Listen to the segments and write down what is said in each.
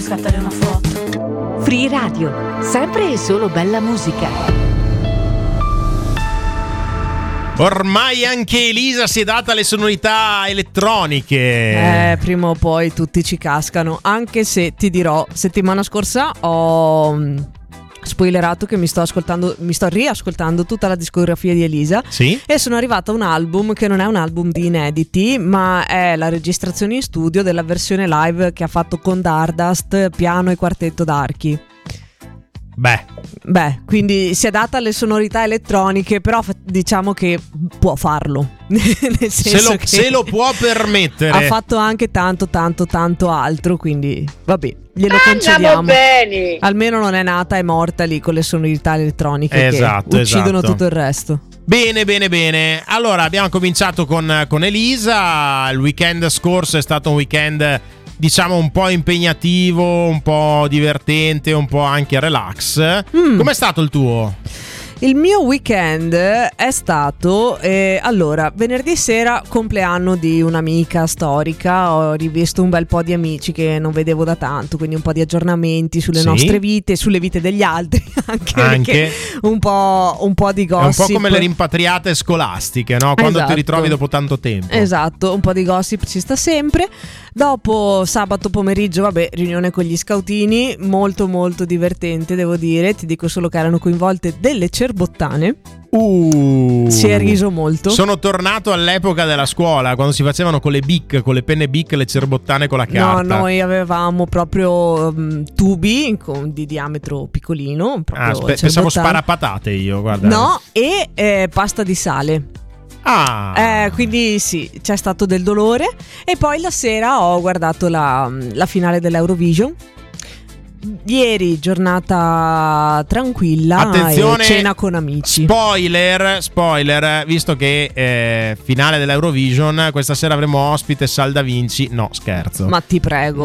Scattare una foto. Free Radio, sempre e solo bella musica. Ormai anche Elisa si è data le sonorità elettroniche. Prima o poi tutti ci cascano. Anche se ti dirò, settimana scorsa ho spoilerato che mi sto riascoltando tutta la discografia di Elisa. Sì? E sono arrivata a un album che non è un album di inediti, ma è la registrazione in studio della versione live che ha fatto con Dardust, piano e quartetto d'archi. Beh, quindi si è data alle sonorità elettroniche, però diciamo che può farlo. Nel senso se lo può permettere. Ha fatto anche tanto altro, quindi vabbè, glielo concediamo. Bene. Almeno non è nata e morta lì con le sonorità elettroniche che uccidono tutto il resto. Bene. Allora, abbiamo cominciato con Elisa. Il weekend scorso è stato un weekend, diciamo, un po' impegnativo, un po' divertente, un po' anche relax. Com'è stato il tuo? Il mio weekend è stato, allora, venerdì sera compleanno di un'amica storica, ho rivisto un bel po' di amici che non vedevo da tanto, quindi un po' di aggiornamenti sulle nostre vite, sulle vite degli altri, anche un po' di gossip. È un po' come le rimpatriate scolastiche, no? Quando ti ritrovi dopo tanto tempo. Esatto, un po' di gossip ci sta sempre. Dopo sabato pomeriggio, riunione con gli scoutini, molto molto divertente, devo dire. Ti dico solo che erano coinvolte delle cerbottane. Si è riso molto. Sono tornato all'epoca della scuola, quando si facevano con le Bic, con le penne Bic, le cerbottane con la carta. No, noi avevamo proprio tubi di diametro piccolino. Pensavo sparapatate io, guarda. No, e pasta di sale. Quindi sì, c'è stato del dolore. E poi la sera ho guardato la finale dell'Eurovision. Ieri giornata tranquilla. Attenzione, e cena con amici. Spoiler, visto che finale dell'Eurovision, questa sera avremo ospite Sal Da Vinci. No, scherzo. Ma ti prego.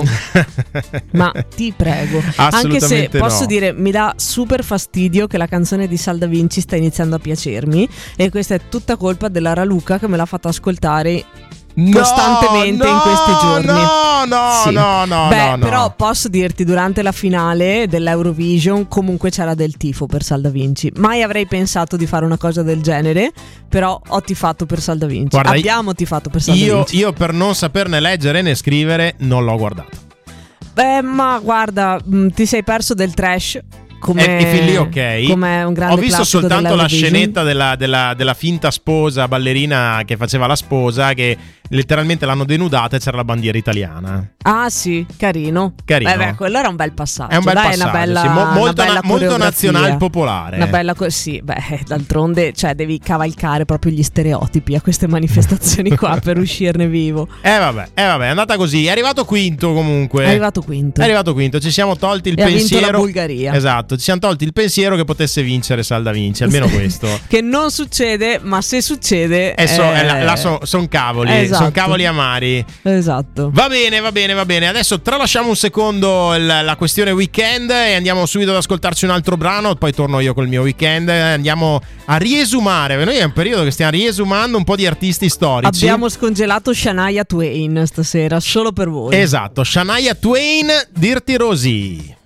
Anche se posso dire, mi dà super fastidio che la canzone di Sal Da Vinci sta iniziando a piacermi, e questa è tutta colpa della Raluca che me l'ha fatto ascoltare costantemente in questi giorni. No. Però posso dirti, durante la finale dell'Eurovision comunque c'era del tifo per Sal Da Vinci. Mai avrei pensato di fare una cosa del genere, però ho tifato per Sal Da Vinci. Guarda, abbiamo tifato per Sal Da Vinci. Io per non saperne leggere né scrivere non l'ho guardato. Ma guarda, ti sei perso del trash. E fin lì ok. Come un grande ho visto soltanto la scenetta della finta sposa ballerina che faceva la sposa, che letteralmente l'hanno denudata e c'era la bandiera italiana. Ah sì, carino. Beh, quello era un bel passaggio. È un bel passaggio, una bella, sì, molto nazional popolare. Una bella sì, d'altronde, cioè, devi cavalcare proprio gli stereotipi a queste manifestazioni qua per uscirne vivo. Vabbè, è andata così. È arrivato quinto comunque. È arrivato quinto. Ci siamo tolti il pensiero. Ha vinto la Bulgaria. Esatto, ci siamo tolti il pensiero che potesse vincere Sal Da Vinci, almeno questo. Che non succede, ma se succede sono cavoli. Esatto. Sono cavoli amari. Esatto. Va bene. Adesso tralasciamo un secondo la questione weekend e andiamo subito ad ascoltarci un altro brano. Poi torno io col mio weekend. Andiamo a riesumare. Noi è un periodo che stiamo riesumando un po' di artisti storici. Abbiamo scongelato Shania Twain stasera, solo per voi. Esatto, Shania Twain, Dirty Rosie.